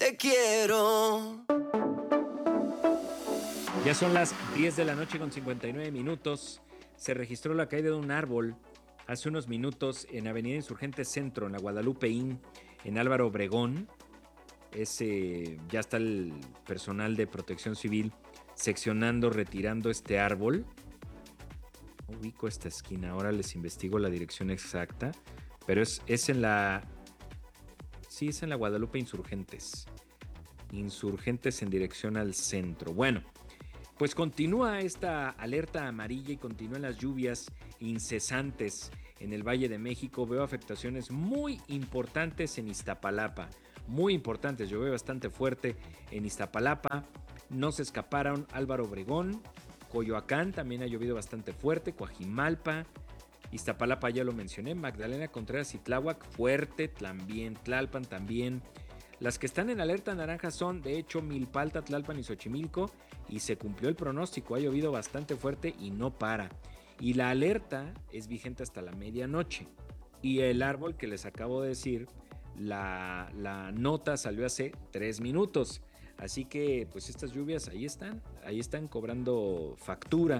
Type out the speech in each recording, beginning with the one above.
Te quiero. Ya son las 10 de la noche con 59 minutos. Se registró la caída de un árbol hace unos minutos en Avenida Insurgente Centro, en la Guadalupeín, en Álvaro Obregón. Ya está el personal de Protección Civil seccionando, retirando este árbol. Ubico esta esquina, ahora les investigo la dirección exacta, pero es en la... Sí, es en la Guadalupe Insurgentes. Insurgentes en dirección al centro. Bueno, pues continúa esta alerta amarilla y continúan las lluvias incesantes en el Valle de México. Veo afectaciones muy importantes en Iztapalapa. Muy importantes, llovió bastante fuerte en Iztapalapa. No se escaparon Álvaro Obregón, Coyoacán también ha llovido bastante fuerte, Coajimalpa, Iztapalapa ya lo mencioné, Magdalena Contreras y Tláhuac fuerte también, Tlalpan también. Las que están en alerta naranja son, de hecho, Milpalta, Tlalpan y Xochimilco, y se cumplió el pronóstico, ha llovido bastante fuerte y no para. Y la alerta es vigente hasta la medianoche. Y el árbol que les acabo de decir, la nota salió hace 3 minutos. Así que, pues estas lluvias ahí están cobrando factura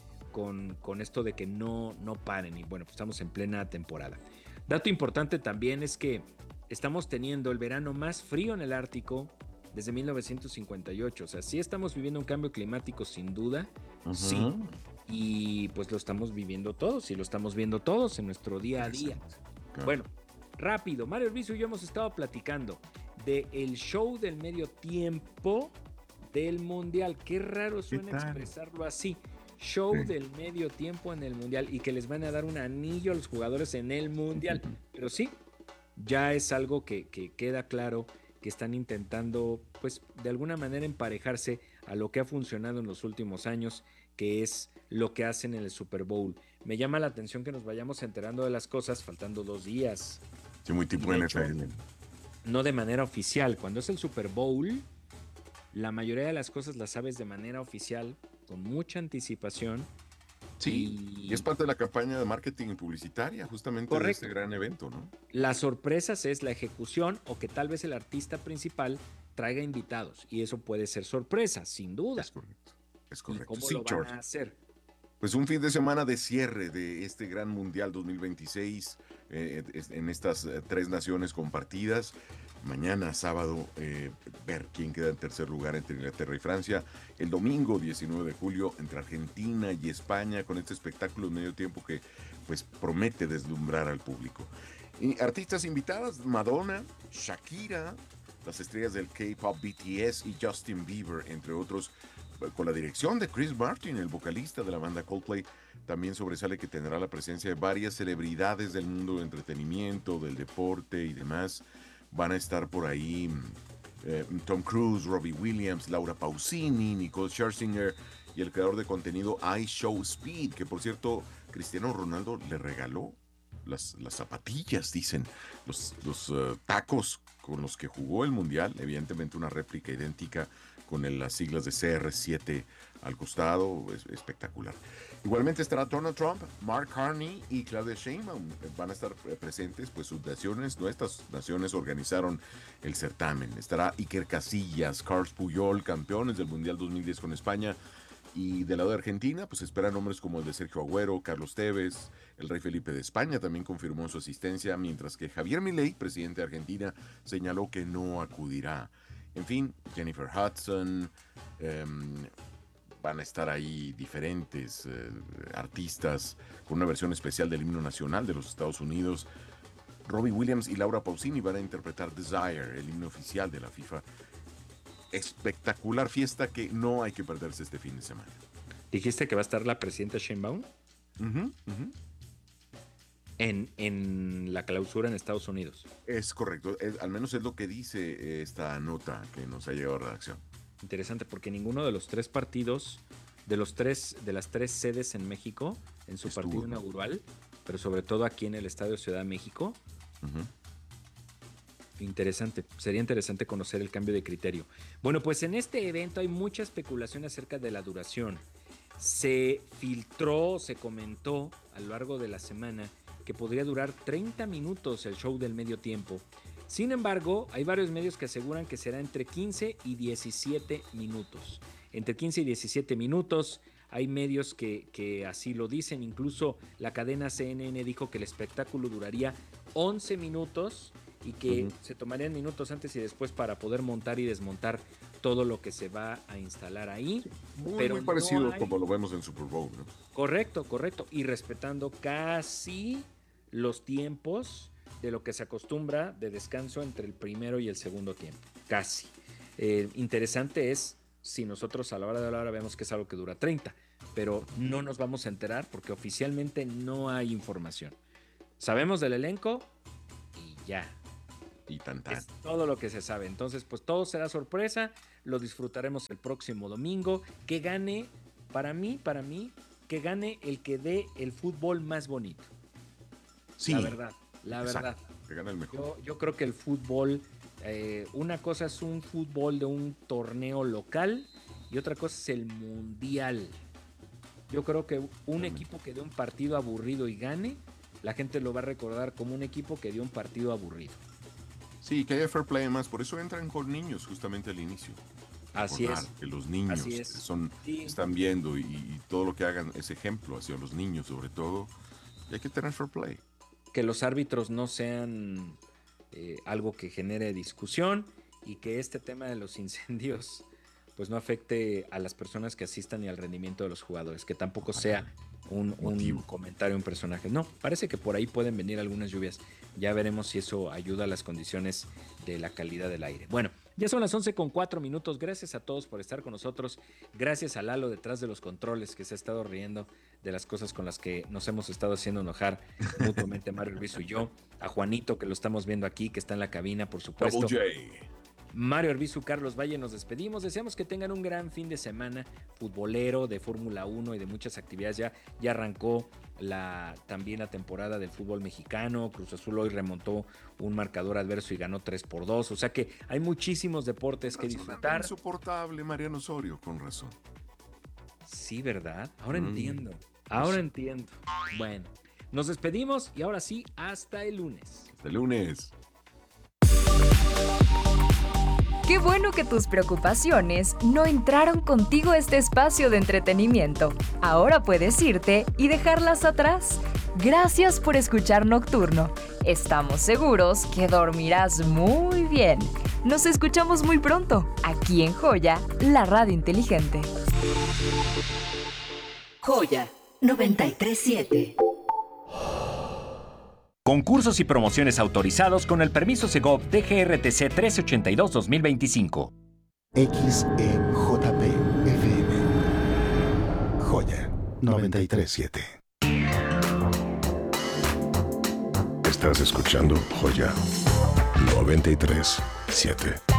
con esto de que no paren. Y bueno, pues estamos en plena temporada. Dato importante también es que estamos teniendo el verano más frío en el Ártico desde 1958. O sea, sí estamos viviendo un cambio climático sin duda, sí. Y pues lo estamos viviendo todos y lo estamos viendo todos en nuestro día a día. Claro. Bueno, rápido, Mario Arbizu y yo hemos estado platicando del show del medio tiempo del Mundial. Qué raro suena expresarlo así. Show del medio tiempo en el Mundial y que les van a dar un anillo a los jugadores en el Mundial. Pero sí, ya es algo que queda claro que están intentando, pues, de alguna manera emparejarse a lo que ha funcionado en los últimos años, que es lo que hacen en el Super Bowl. Me llama la atención que nos vayamos enterando de las cosas faltando 2 días. Sí, muy tipo NFL. No de manera oficial. Cuando es el Super Bowl, la mayoría de las cosas las sabes de manera oficial, con mucha anticipación. Sí, y es parte de la campaña de marketing publicitaria, justamente. Correcto. De este gran evento, ¿no? Las sorpresas es la ejecución o que tal vez el artista principal traiga invitados, y eso puede ser sorpresa, sin duda. Es correcto, es correcto. ¿Y cómo sí, lo van a hacer? Pues un fin de semana de cierre de este gran Mundial 2026 en estas 3 naciones compartidas. Mañana, sábado, ver quién queda en tercer lugar entre Inglaterra y Francia. El domingo, 19 de julio, entre Argentina y España, con este espectáculo de medio tiempo que pues promete deslumbrar al público. Y artistas invitadas, Madonna, Shakira, las estrellas del K-pop BTS y Justin Bieber, entre otros, con la dirección de Chris Martin, el vocalista de la banda Coldplay. También sobresale que tendrá la presencia de varias celebridades del mundo del entretenimiento, del deporte y demás. Van a estar por ahí Tom Cruise, Robbie Williams, Laura Pausini, Nicole Scherzinger y el creador de contenido iShowSpeed, que por cierto Cristiano Ronaldo le regaló las zapatillas, dicen, los tacos con los que jugó el Mundial, evidentemente una réplica idéntica con las siglas de CR7 al costado, es espectacular. Igualmente estará Donald Trump, Mark Carney y Claudia Sheinbaum. Van a estar presentes, pues sus naciones, nuestras naciones organizaron el certamen. Estará Iker Casillas, Carles Puyol, campeones del Mundial 2010 con España. Y del lado de Argentina, pues esperan nombres como el de Sergio Agüero, Carlos Tevez, el rey Felipe de España también confirmó su asistencia, mientras que Javier Milei, presidente de Argentina, señaló que no acudirá. En fin, Jennifer Hudson, van a estar ahí diferentes artistas con una versión especial del himno nacional de los Estados Unidos. Robbie Williams y Laura Pausini van a interpretar Desire, el himno oficial de la FIFA. Espectacular fiesta que no hay que perderse este fin de semana. ¿Dijiste que va a estar la presidenta Sheinbaum? En la clausura en Estados Unidos. Es correcto, al menos es lo que dice esta nota que nos ha llegado a redacción. Interesante, porque ninguno de los 3 partidos, de las 3 sedes en México, en su partido inaugural, pero sobre todo aquí en el Estadio Ciudad de México, interesante, sería interesante conocer el cambio de criterio. Bueno, pues en este evento hay mucha especulación acerca de la duración. Se filtró, se comentó a lo largo de la semana que podría durar 30 minutos el show del medio tiempo. Sin embargo, hay varios medios que aseguran que será entre 15 y 17 minutos. Entre 15 y 17 minutos. Hay medios que así lo dicen. Incluso la cadena CNN dijo que el espectáculo duraría 11 minutos y que se tomarían minutos antes y después para poder montar y desmontar todo lo que se va a instalar ahí. Muy parecido como lo vemos en Super Bowl, ¿no? Correcto. Y respetando casi los tiempos de lo que se acostumbra de descanso entre el primero y el segundo tiempo. Casi. Interesante es si nosotros a la hora de la hora vemos que es algo que dura 30, pero no nos vamos a enterar porque oficialmente no hay información. Sabemos del elenco y ya. Y tan. Es todo lo que se sabe. Entonces, pues todo será sorpresa. Lo disfrutaremos el próximo domingo. Que gane, para mí, que gane el que dé el fútbol más bonito. Sí. La verdad. Que gane el mejor. Yo creo que el fútbol, una cosa es un fútbol de un torneo local y otra cosa es el mundial. Yo creo que un equipo que dé un partido aburrido y gane, la gente lo va a recordar como un equipo que dio un partido aburrido. Sí, que haya fair play más, por eso entran con niños justamente al inicio. Así es. Que los niños están viendo y todo lo que hagan es ejemplo hacia los niños sobre todo. Y hay que tener fair play. Que los árbitros no sean algo que genere discusión y que este tema de los incendios pues no afecte a las personas que asistan y al rendimiento de los jugadores, que tampoco sea un comentario, un personaje. No, parece que por ahí pueden venir algunas lluvias. Ya veremos si eso ayuda a las condiciones de la calidad del aire. Bueno, ya son las 11:04. Gracias a todos por estar con nosotros. Gracias a Lalo detrás de los controles, que se ha estado riendo de las cosas con las que nos hemos estado haciendo enojar mutuamente Mario Arbizu y yo. A Juanito, que lo estamos viendo aquí, que está en la cabina, por supuesto. Double J. Mario Arbizu, Carlos Valle, nos despedimos. Deseamos que tengan un gran fin de semana futbolero, de Fórmula 1 y de muchas actividades. Ya arrancó también la temporada del fútbol mexicano. Cruz Azul hoy remontó un marcador adverso y ganó 3-2. O sea que hay muchísimos deportes que disfrutar. Insoportable Mariano Osorio, con razón. Sí, ¿verdad? Ahora entiendo. Bueno, nos despedimos y ahora sí, hasta el lunes. Hasta el lunes. Qué bueno que tus preocupaciones no entraron contigo a este espacio de entretenimiento. Ahora puedes irte y dejarlas atrás. Gracias por escuchar Nocturno. Estamos seguros que dormirás muy bien. Nos escuchamos muy pronto, aquí en Joya, la radio inteligente. Joya 93.7. Concursos y promociones autorizados con el permiso Segov DGRTC 1382-2025. XEJP FM. Joya 93.7. Estás escuchando Joya 93.7.